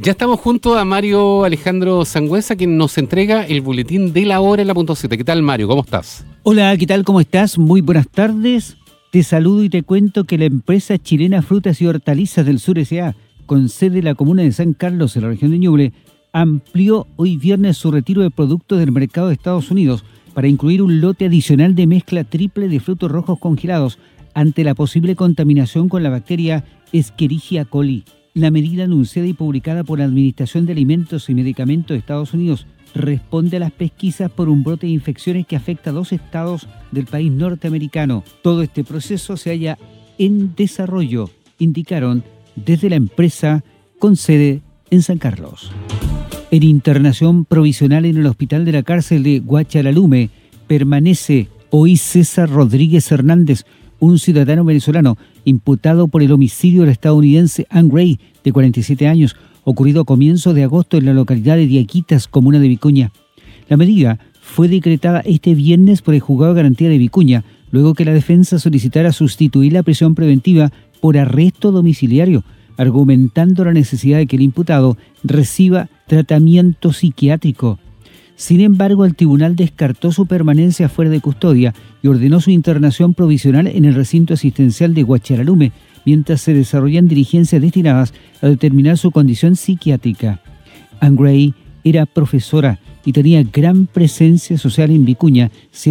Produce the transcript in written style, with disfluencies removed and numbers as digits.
Ya estamos junto a Mario Alejandro Sangüesa, quien nos entrega el boletín de la hora en la punto Z. ¿Qué tal, Mario? ¿Cómo estás? Hola, ¿qué tal? ¿Cómo estás? Muy buenas tardes. Te saludo y te cuento que la empresa chilena Frutas y Hortalizas del Sur S.A., con sede en la comuna de San Carlos, en la región de Ñuble, amplió hoy viernes su retiro de productos del mercado de Estados Unidos para incluir un lote adicional de mezcla triple de frutos rojos congelados ante la posible contaminación con la bacteria Escherichia coli. La medida anunciada y publicada por la Administración de Alimentos y Medicamentos de Estados Unidos responde a las pesquisas por un brote de infecciones que afecta a 2 estados del país norteamericano. Todo este proceso se halla en desarrollo, indicaron desde la empresa con sede en San Carlos. En internación provisional en el hospital de la cárcel de Guacharalume permanece hoy César Rodríguez Hernández, un ciudadano venezolano imputado por el homicidio del estadounidense Ann Gray, de 47 años, ocurrido a comienzos de agosto en la localidad de Diaquitas, comuna de Vicuña. La medida fue decretada este viernes por el Juzgado de Garantía de Vicuña, luego que la defensa solicitara sustituir la prisión preventiva por arresto domiciliario, argumentando la necesidad de que el imputado reciba tratamiento psiquiátrico. Sin embargo, el tribunal descartó su permanencia fuera de custodia y ordenó su internación provisional en el recinto asistencial de Guacharalume, mientras se desarrollan diligencias destinadas a determinar su condición psiquiátrica. Ann Gray era profesora y tenía gran presencia social en Vicuña,